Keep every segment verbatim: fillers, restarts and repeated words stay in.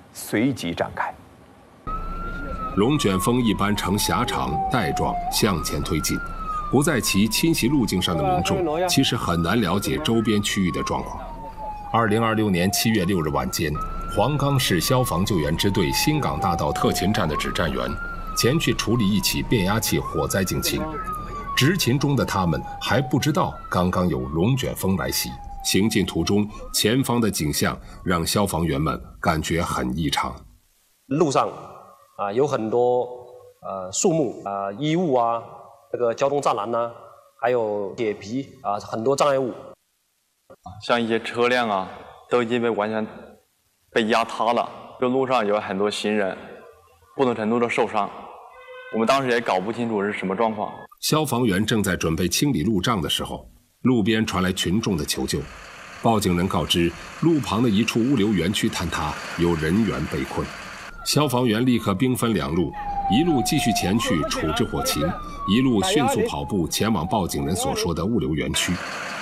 随即展开。 龙卷风一般呈狭长带状向前推进，不在其侵袭路径上的民众其实很难了解周边区域的状况。二零二六年七月六日晚间，黄冈市消防救援支队新港大道特勤站的指战员前去处理一起变压器火灾警情。执勤中的他们还不知道刚刚有龙卷风来袭，行进途中前方的景象让消防员们感觉很异常。 路上啊有很多呃树木啊、衣物啊、这个交通栅栏呐、啊，还有铁皮啊，很多障碍物。 像一些车辆啊，都已经被完全被压塌了。这路上有很多行人，不同程度的受伤。我们当时也搞不清楚是什么状况。 消防员正在准备清理路障的时候，路边传来群众的求救。报警人告知，路旁的一处物流园区坍塌，有人员被困。消防员立刻兵分两路，一路继续前去处置火情，一路迅速跑步前往报警人所说的物流园区。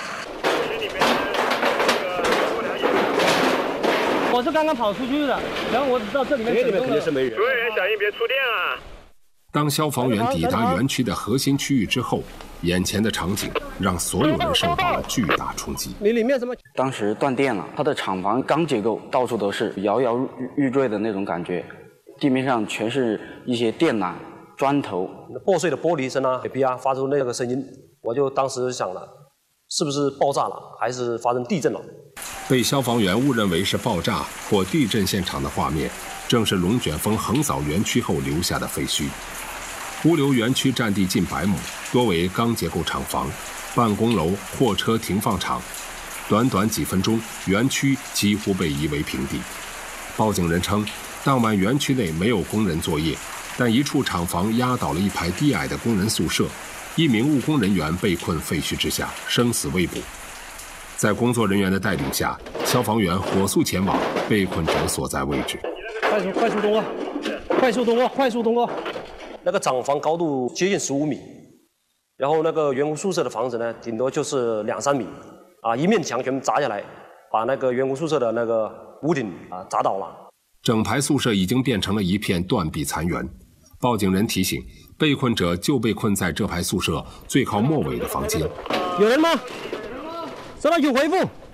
我是刚刚跑出去的，然后我只知道这里面里面肯定是没人。 所有人小心别触电啊！ 当消防员抵达园区的核心区域之后，眼前的场景让所有人受到了巨大冲击。 你里面什么？ 当时断电了，它的厂房钢结构到处都是，摇摇欲坠的那种感觉，地面上全是一些电缆、砖头， 破碎的玻璃声啊、铁皮啊，发出那个声音，我就当时想了，是不是爆炸了，还是发生地震了？ 被消防员误认为是爆炸或地震现场的画面，正是龙卷风横扫园区后留下的废墟。物流园区占地近百亩，多为钢结构厂房、办公楼、货车停放场。短短几分钟，园区几乎被夷为平地。报警人称，当晚园区内没有工人作业，但一处厂房压倒了一排低矮的工人宿舍，一名务工人员被困废墟之下，生死未卜。在工作人员的带领下，消防员火速前往被困者所在位置。 快速快速通过，快速通过，快速通过。 那个厂房高度接近十五米，然后那个员工宿舍的房子呢，顶多就是两三米，啊，一面墙全部砸下来，把那个员工宿舍的那个屋顶啊砸倒了。 整排宿舍已经变成了一片断壁残垣。报警人提醒，被困者就被困在这排宿舍最靠末尾的房间。 有人吗？收到请回复。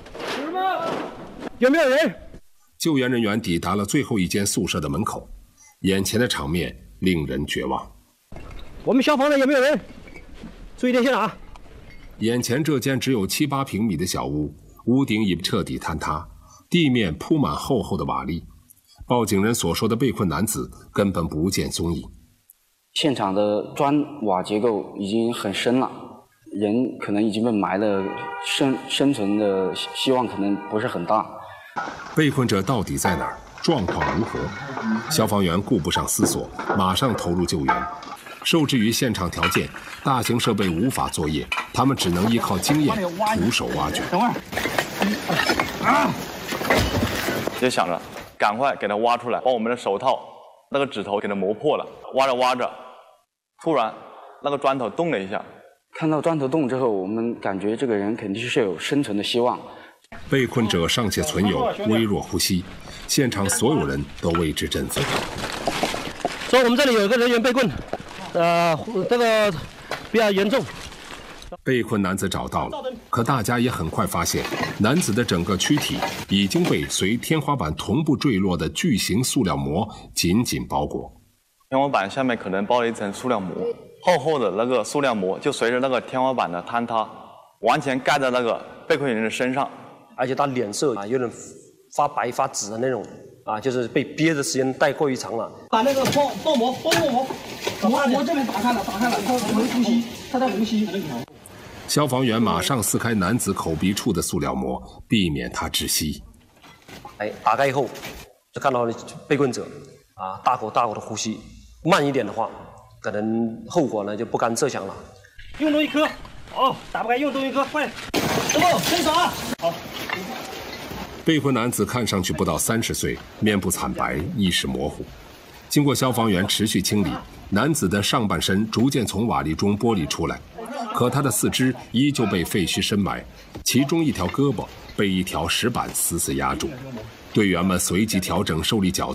有没有人？ 救援人员抵达了最后一间宿舍的门口，眼前的场面令人绝望。 我们消防的有没有人？注意点现场啊！ 眼前这间只有七八平米的小屋，屋顶已彻底坍塌，地面铺满厚厚的瓦砾。报警人所说的被困男子根本不见踪影。 现场的砖瓦结构已经很深了，人可能已经被埋了，生生存的希望可能不是很大。 被困者到底在哪儿？状况如何？消防员顾不上思索，马上投入救援。受制于现场条件，大型设备无法作业，他们只能依靠经验徒手挖掘。 等会儿，啊！ 就想着赶快给它挖出来，把我们的手套那个指头给它磨破了。挖着挖着，突然那个砖头动了一下。 看到砖头动之后，我们感觉这个人肯定是有生存的希望。 被困者尚且存有微弱呼吸，现场所有人都为之振奋。 说我们这里有一个人员被困，呃，这个比较严重。 被困男子找到了，可大家也很快发现，男子的整个躯体已经被随天花板同步坠落的巨型塑料膜紧紧包裹。 天花板下面可能包了一层塑料膜，厚厚的那个塑料膜就随着那个天花板的坍塌，完全盖在那个被困人的身上。 而且他脸色啊有点发白发紫的那种啊，就是被憋的时间太过于长了。 把那个包包膜包膜膜膜这边打开了，打开了，他在呼吸，他在呼吸。 消防员马上撕开男子口鼻处的塑料膜，避免他窒息。 哎，打开以后就看到被困者啊大口大口的呼吸，慢一点的话，可能后果呢就不堪设想了。 用多一颗，哦，打不开，用多一颗，快，师傅伸手啊！好。 被困男子看上去不到三十岁，面部惨白，意识模糊。经过消防员持续清理，男子的上半身逐渐从瓦砾中剥离出来，可他的四肢依旧被废墟深埋，其中一条胳膊被一条石板死死压住。队员们随即调整受力角度。